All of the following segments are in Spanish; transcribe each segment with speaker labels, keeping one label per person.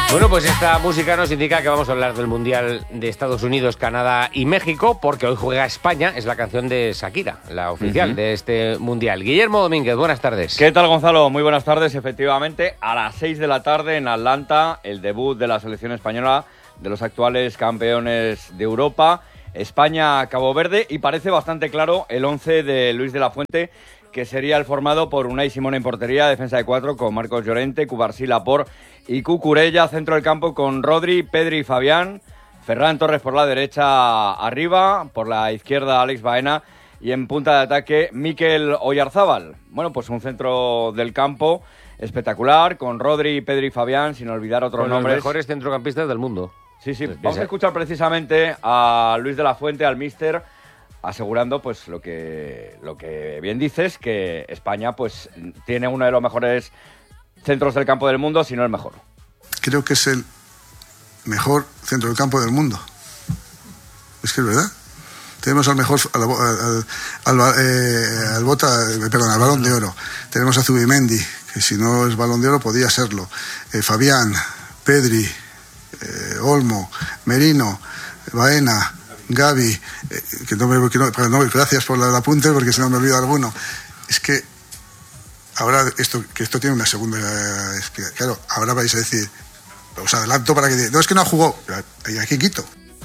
Speaker 1: Bueno, pues esta música nos indica que vamos a hablar del Mundial de Estados Unidos, Canadá y México, porque hoy juega España, es la canción de Shakira, la oficial de este Mundial. Guillermo Domínguez, buenas tardes.
Speaker 2: ¿Qué tal, Gonzalo? Muy buenas tardes. Efectivamente, a las 6 de la tarde en Atlanta, el debut de la selección española, de los actuales campeones de Europa, España-Cabo Verde, y parece bastante claro el 11 de Luis de la Fuente, que sería el formado por Unai Simón en portería, defensa de 4 con Marcos Llorente, Cubarsí, Laporte y Cucurella, centro del campo con Rodri, Pedri y Fabián, Ferran Torres por la derecha arriba, por la izquierda Alex Baena y en punta de ataque Mikel Oyarzábal. Bueno, pues un centro del campo espectacular con Rodri, Pedri y Fabián, sin olvidar otros nombres.
Speaker 1: Los mejores centrocampistas del mundo.
Speaker 2: Sí, sí, vamos a escuchar precisamente a Luis de la Fuente, al míster, asegurando pues lo que bien dices, que España pues tiene uno de los mejores centros del campo del mundo, si no el mejor.
Speaker 3: Creo que es el mejor centro del campo del mundo. Es que es verdad. Tenemos al mejor al Balón de Oro. Tenemos a Zubimendi, que si no es Balón de Oro podía serlo. Fabián, Pedri, Olmo, Merino, Baena, Gavi, gracias por el apunte porque si no me olvido alguno. Es que ahora esto tiene una segunda explicación. Claro, ahora vais a decir, os adelanto para que no, es que no jugó. ¿Y a quién quito?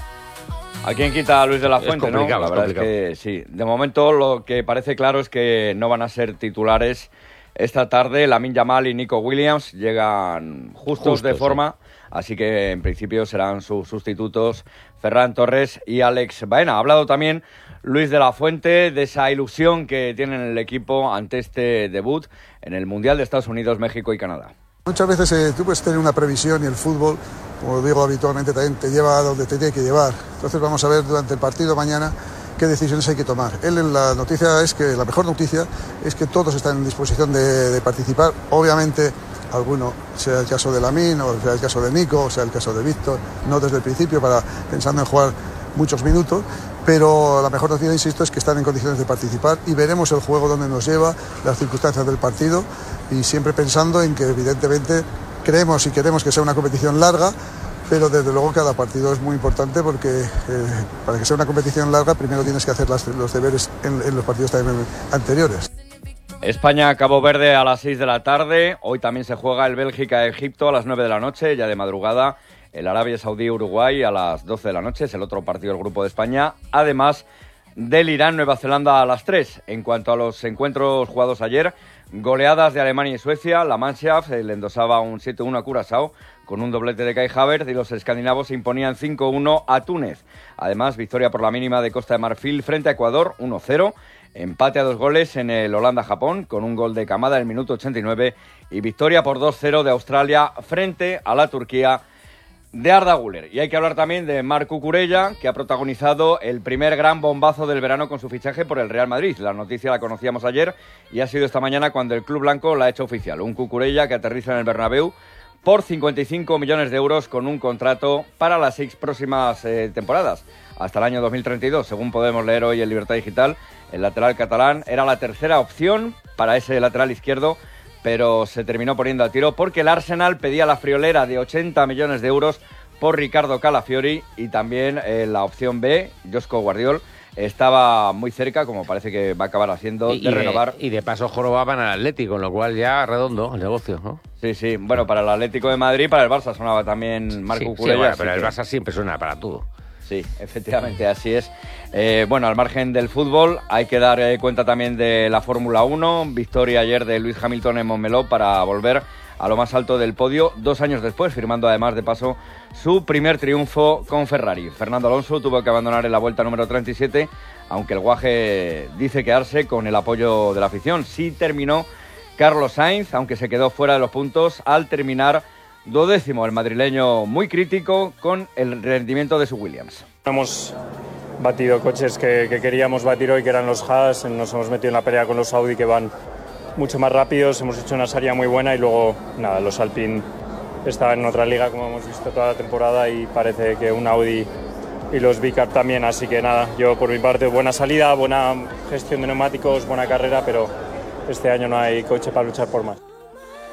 Speaker 2: ¿A quién quita a Luis de la Fuente?
Speaker 1: ¿No? La
Speaker 2: verdad es que sí. De momento lo que parece claro es que no van a ser titulares esta tarde. Lamine Yamal y Nico Williams llegan justos de forma, sí. Así que en principio serán sus sustitutos Ferran Torres y Alex Baena. Ha hablado también Luis de la Fuente de esa ilusión que tiene el equipo ante este debut en el Mundial de Estados Unidos, México y Canadá.
Speaker 3: Muchas veces tú puedes tener una previsión y el fútbol, como digo habitualmente, también te lleva a donde te tiene que llevar. Entonces vamos a ver durante el partido mañana qué decisiones hay que tomar. La mejor noticia es que todos están en disposición de participar. Obviamente, alguno, sea el caso de Lamine, o sea el caso de Nico, o sea el caso de Víctor, no desde el principio, pensando en jugar muchos minutos, pero la mejor noticia, insisto, es que están en condiciones de participar y veremos el juego donde nos lleva, las circunstancias del partido, y siempre pensando en que evidentemente creemos y queremos que sea una competición larga, pero desde luego cada partido es muy importante porque para que sea una competición larga primero tienes que hacer los deberes en los partidos también anteriores.
Speaker 2: España-Cabo Verde a las 6 de la tarde. Hoy también se juega el Bélgica-Egipto a las 9 de la noche, ya de madrugada. El Arabia Saudí-Uruguay a las 12 de la noche, es el otro partido del Grupo de España. Además del Irán-Nueva Zelanda a las 3. En cuanto a los encuentros jugados ayer, goleadas de Alemania y Suecia. La Mannschaft le endosaba un 7-1 a Curazao con un doblete de Kai Havertz y los escandinavos se imponían 5-1 a Túnez. Además, victoria por la mínima de Costa de Marfil frente a Ecuador, 1-0. Empate a 2 goles en el Holanda-Japón con un gol de Kamada en el minuto 89 y victoria por 2-0 de Australia frente a la Turquía de Arda Güler. Y hay que hablar también de Marc Cucurella, que ha protagonizado el primer gran bombazo del verano con su fichaje por el Real Madrid. La noticia la conocíamos ayer y ha sido esta mañana cuando el club blanco la ha hecho oficial. Un Cucurella que aterriza en el Bernabéu por 55 millones de euros con un contrato para las 6 próximas temporadas, hasta el año 2032, según podemos leer hoy en Libertad Digital. El lateral catalán era la tercera opción para ese lateral izquierdo, pero se terminó poniendo a tiro porque el Arsenal pedía la friolera de 80 millones de euros por Ricardo Calafiori y también la opción B, Josko Guardiol, estaba muy cerca, como parece que va a acabar haciendo, de renovar.
Speaker 1: Y de paso jorobaban al Atlético, con lo cual ya redondo el negocio, ¿no?
Speaker 2: Sí, sí. Bueno, para el Atlético de Madrid, para el Barça sonaba también Marc Cucurella.
Speaker 1: Sí, bueno, pero el Barça siempre suena para todo.
Speaker 2: Sí, efectivamente, así es. Bueno, al margen del fútbol, hay que dar cuenta también de la Fórmula 1. Victoria ayer de Lewis Hamilton en Montmeló para volver a lo más alto del podio 2 años después, firmando además de paso su primer triunfo con Ferrari. Fernando Alonso tuvo que abandonar en la vuelta número 37, aunque el guaje dice quedarse con el apoyo de la afición. Sí terminó Carlos Sainz, aunque se quedó fuera de los puntos al terminar 12º, el madrileño muy crítico con el rendimiento de su Williams.
Speaker 4: Hemos batido coches que queríamos batir hoy, que eran los Haas, nos hemos metido en la pelea con los Audi que van mucho más rápidos, hemos hecho una salida muy buena y luego nada, los Alpine estaban en otra liga como hemos visto toda la temporada y parece que un Audi y los Vicar también, así que nada, yo por mi parte buena salida, buena gestión de neumáticos, buena carrera, pero este año no hay coche para luchar por más.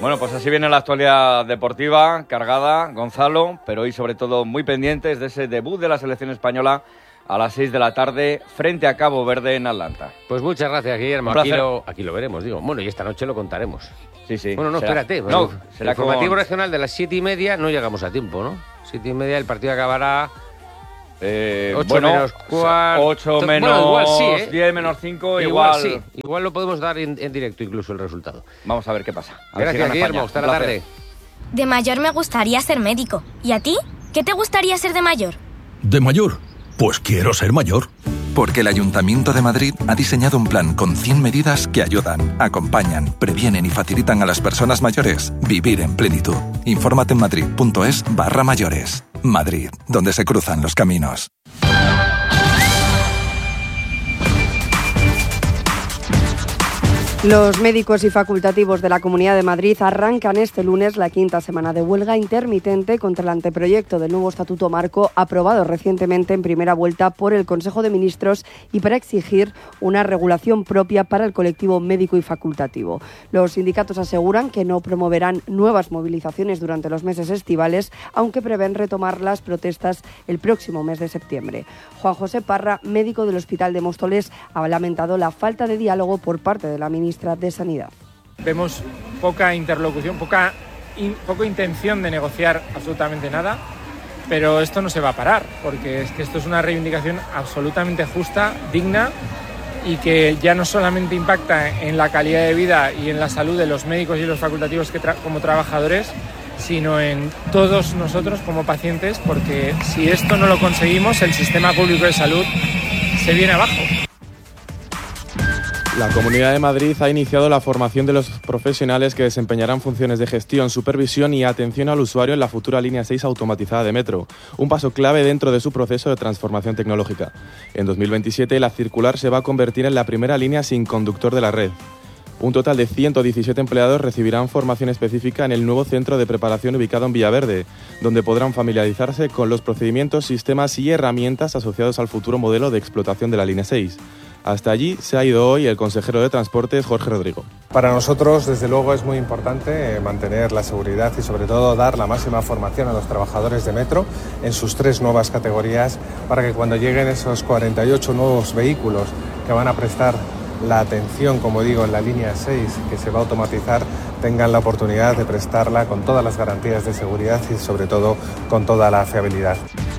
Speaker 2: Bueno, pues así viene la actualidad deportiva, cargada, Gonzalo, pero hoy sobre todo muy pendientes de ese debut de la selección española a las 6 de la tarde frente a Cabo Verde en Atlanta.
Speaker 1: Pues muchas gracias, Guillermo. Aquí lo veremos, digo. Bueno, y esta noche lo contaremos.
Speaker 2: Sí.
Speaker 1: Bueno, no, espérate.
Speaker 2: No, será
Speaker 1: el informativo regional de las 7:30 no llegamos a tiempo, ¿no? 7:30 el partido acabará... 8 menos 4...
Speaker 2: 8 menos
Speaker 1: bueno, igual sí,
Speaker 2: 10 menos 5,
Speaker 1: igual sí. Igual lo podemos dar en directo incluso el resultado.
Speaker 2: Vamos a ver qué pasa.
Speaker 1: Gracias, Guillermo. Hasta la tarde.
Speaker 5: De mayor me gustaría ser médico. ¿Y a ti? ¿Qué te gustaría ser de mayor?
Speaker 6: ¿De mayor? Pues quiero ser mayor. Porque el Ayuntamiento de Madrid ha diseñado un plan con 100 medidas que ayudan, acompañan, previenen y facilitan a las personas mayores vivir en plenitud. Infórmate en madrid.es/mayores. Madrid, donde se cruzan los caminos.
Speaker 7: Los médicos y facultativos de la Comunidad de Madrid arrancan este lunes la 5ª semana de huelga intermitente contra el anteproyecto del nuevo Estatuto Marco aprobado recientemente en primera vuelta por el Consejo de Ministros y para exigir una regulación propia para el colectivo médico y facultativo. Los sindicatos aseguran que no promoverán nuevas movilizaciones durante los meses estivales, aunque prevén retomar las protestas el próximo mes de septiembre. Juan José Parra, médico del Hospital de Móstoles, ha lamentado la falta de diálogo por parte de la ministra de Sanidad.
Speaker 8: Vemos poca interlocución, poca intención de negociar absolutamente nada, pero esto no se va a parar, porque es que esto es una reivindicación absolutamente justa, digna, y que ya no solamente impacta en la calidad de vida y en la salud de los médicos y los facultativos como trabajadores, sino en todos nosotros como pacientes, porque si esto no lo conseguimos, el sistema público de salud se viene abajo.
Speaker 9: La Comunidad de Madrid ha iniciado la formación de los profesionales que desempeñarán funciones de gestión, supervisión y atención al usuario en la futura línea 6 automatizada de metro, un paso clave dentro de su proceso de transformación tecnológica. En 2027 la circular se va a convertir en la primera línea sin conductor de la red. Un total de 117 empleados recibirán formación específica en el nuevo centro de preparación ubicado en Villaverde, donde podrán familiarizarse con los procedimientos, sistemas y herramientas asociados al futuro modelo de explotación de la línea 6. Hasta allí se ha ido hoy el consejero de Transportes, Jorge Rodrigo.
Speaker 10: Para nosotros, desde luego, es muy importante mantener la seguridad y, sobre todo, dar la máxima formación a los trabajadores de metro en sus 3 nuevas categorías para que cuando lleguen esos 48 nuevos vehículos que van a prestar la atención, como digo, en la línea 6, que se va a automatizar, tengan la oportunidad de prestarla con todas las garantías de seguridad y, sobre todo, con toda la fiabilidad.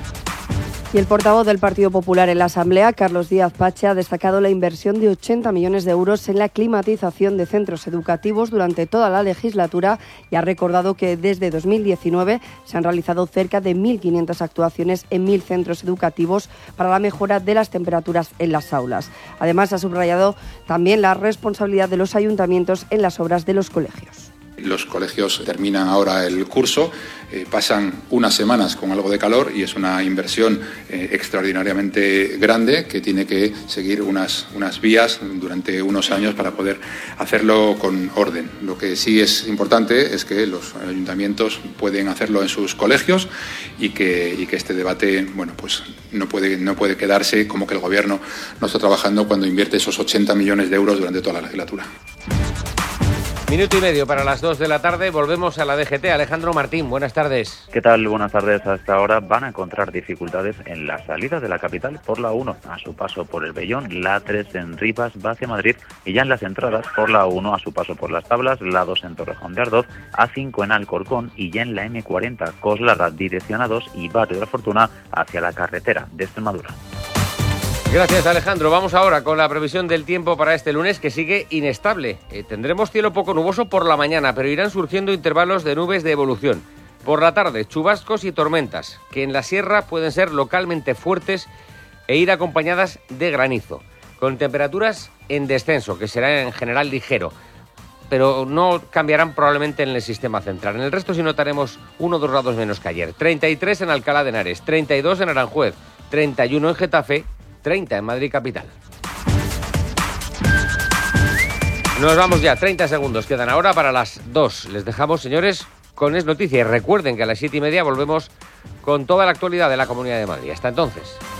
Speaker 7: Y el portavoz del Partido Popular en la Asamblea, Carlos Díaz Pache, ha destacado la inversión de 80 millones de euros en la climatización de centros educativos durante toda la legislatura y ha recordado que desde 2019 se han realizado cerca de 1.500 actuaciones en 1.000 centros educativos para la mejora de las temperaturas en las aulas. Además, ha subrayado también la responsabilidad de los ayuntamientos en las obras de los colegios.
Speaker 11: Los colegios terminan ahora el curso, pasan unas semanas con algo de calor y es una inversión extraordinariamente grande que tiene que seguir unas vías durante unos años para poder hacerlo con orden. Lo que sí es importante es que los ayuntamientos pueden hacerlo en sus colegios y que este debate, bueno, pues no puede quedarse como que el Gobierno no está trabajando cuando invierte esos 80 millones de euros durante toda la legislatura.
Speaker 1: Minuto y medio para las 2 de la tarde, volvemos a la DGT. Alejandro Martín, buenas tardes.
Speaker 12: ¿Qué tal? Buenas tardes. Hasta ahora van a encontrar dificultades en la salida de la capital por la 1, a su paso por el Bellón, la 3 en Rivas, va hacia Madrid, y ya en las entradas por la 1, a su paso por Las Tablas, la 2 en Torrejón de Ardoz, A5 en Alcorcón y ya en la M40, Coslada, dirección A2 y Barrio de la Fortuna hacia la carretera de Extremadura.
Speaker 1: Gracias, Alejandro. Vamos ahora con la previsión del tiempo para este lunes, que sigue inestable. Tendremos cielo poco nuboso por la mañana, pero irán surgiendo intervalos de nubes de evolución. Por la tarde, chubascos y tormentas, que en la sierra pueden ser localmente fuertes e ir acompañadas de granizo, con temperaturas en descenso, que será en general ligero, pero no cambiarán probablemente en el sistema central. En el resto sí notaremos 1 o 2 grados menos que ayer. 33 en Alcalá de Henares, 32 en Aranjuez, 31 en Getafe, 30 en Madrid capital. Nos vamos ya, 30 segundos quedan ahora para las 2. Les dejamos, señores, con Es Noticia. Y recuerden que a las 7:30 volvemos con toda la actualidad de la Comunidad de Madrid. Hasta entonces.